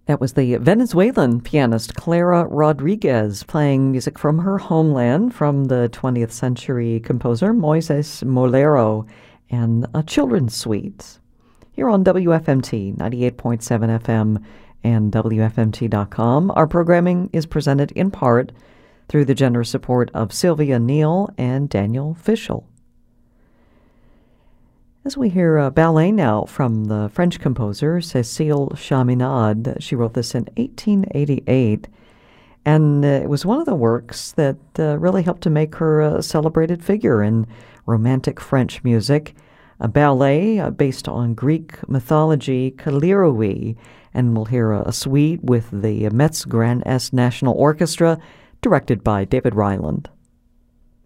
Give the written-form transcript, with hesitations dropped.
That was the Venezuelan pianist Clara Rodriguez playing music from her homeland from the 20th century composer Moises Molero and a children's suite. Here on WFMT 98.7 FM and WFMT.com, our programming is presented in part through the generous support of Sylvia Neal and Daniel Fischel. As we hear a ballet now from the French composer Cécile Chaminade. She wrote this in 1888, and it was one of the works that really helped to make her a celebrated figure in Romantic French music, a ballet based on Greek mythology, Kalliroi, and we'll hear a suite with the Metz Grand Est National Orchestra, directed by David Ryland.